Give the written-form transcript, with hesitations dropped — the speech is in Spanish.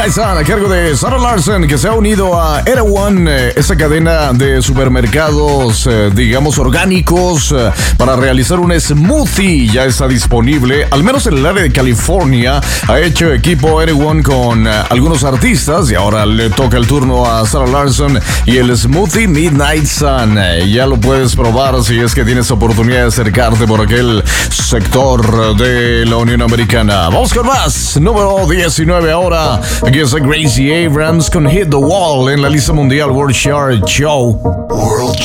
Midnight Sun a cargo de Sarah Larson, que se ha unido a Erewhon, esa cadena de supermercados, digamos, orgánicos, para realizar un smoothie. Ya está disponible, al menos en el área de California. Ha hecho equipo Erewhon con algunos artistas y ahora le toca el turno a Sarah Larson y el smoothie Midnight Sun. Ya lo puedes probar si es que tienes oportunidad de acercarte por aquel sector de la Unión Americana. Vamos con más. Número 19 ahora. Aquí está Gracie Abrams con Hit the Wall en la lista mundial World Chart Show.